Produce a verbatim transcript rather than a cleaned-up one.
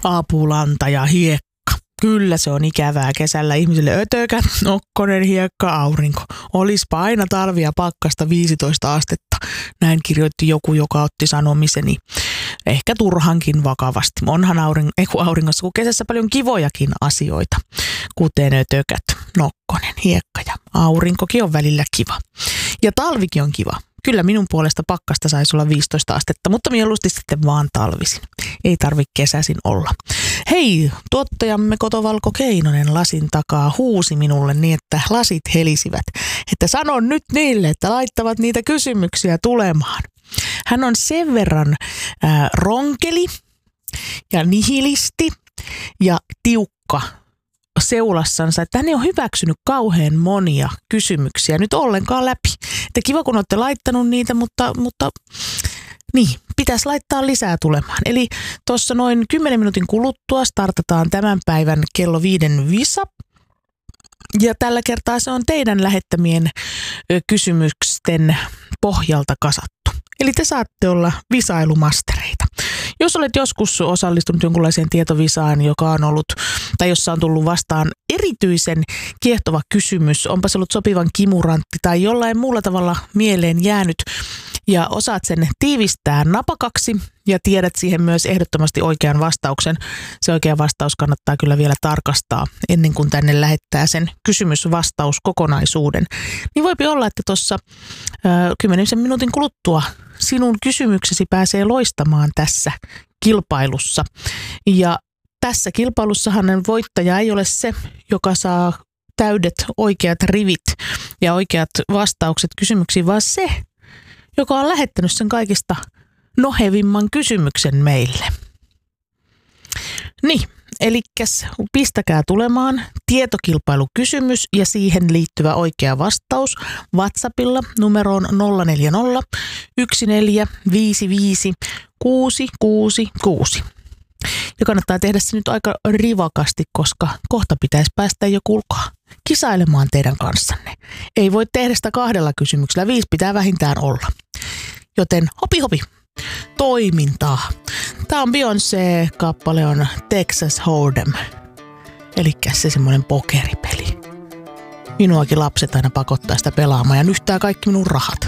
apulanta ja hiekka. Kyllä se on ikävää kesällä ihmisille. Ötökät, nokkonen, hiekka, aurinko. Olispa aina talvia pakkasta viisitoista astetta. Näin kirjoitti joku, joka otti sanomiseni ehkä turhankin vakavasti. Onhan auring- ei kun auringossa kuin kesässä paljon kivojakin asioita, kuten ötökät, nokkonen, hiekka ja aurinkokin on välillä kiva. Ja talvikin on kiva. Kyllä minun puolesta pakkasta saisi olla viisitoista astetta, mutta mieluusti sitten vaan talvisin. Ei tarvitse kesäisin olla. Hei, tuottajamme Kotovalko Keinonen lasin takaa huusi minulle niin, että lasit helisivät. Että sanon nyt niille, että laittavat niitä kysymyksiä tulemaan. Hän on sen verran äh, ronkeli ja nihilisti ja tiukka seulassansa, että hän ei ole hyväksynyt kauhean monia kysymyksiä nyt ollenkaan läpi. Että kiva, kun olette laittanut niitä, mutta, mutta niin, pitäisi laittaa lisää tulemaan. Eli tuossa noin kymmenen minuutin kuluttua startataan tämän päivän kello viiden visa. Ja tällä kertaa se on teidän lähettämien kysymysten pohjalta kasattu. Eli te saatte olla visailumastereita. Jos olet joskus osallistunut jonkunlaiseen tietovisaan, joka on ollut, tai jossa on tullut vastaan erityisen kiehtova kysymys, onpa se ollut sopivan kimurantti tai jollain muulla tavalla mieleen jäänyt, ja osaat sen tiivistää napakaksi ja tiedät siihen myös ehdottomasti oikean vastauksen. Se oikea vastaus kannattaa kyllä vielä tarkastaa ennen kuin tänne lähettää sen kysymys-vastaus-kokonaisuuden. Niin voipi olla, että tuossa kymmenisen minuutin kuluttua sinun kysymyksesi pääsee loistamaan tässä kilpailussa. Ja tässä kilpailussahan voittaja ei ole se, joka saa täydet oikeat rivit ja oikeat vastaukset kysymyksiin, vaan se, joka on lähettänyt sen kaikista nohevimman kysymyksen meille. Niin, elikkäs pistäkää tulemaan tietokilpailukysymys ja siihen liittyvä oikea vastaus WhatsAppilla numeroon nolla neljä nolla yksi neljä viisi viisi kuusi kuusi kuusi. Ja kannattaa tehdä se nyt aika rivakasti, koska kohta pitäisi päästä jo kuulkaa kisailemaan teidän kanssanne. Ei voi tehdä sitä kahdella kysymyksellä, viisi pitää vähintään olla. Joten hopi hopi, toimintaa. Tämä on Beyoncé, kappale on Texas Hold'em, eli se semmoinen pokeripeli. Minuakin lapset aina pakottaa sitä pelaamaan ja nyhtää kaikki minun rahat.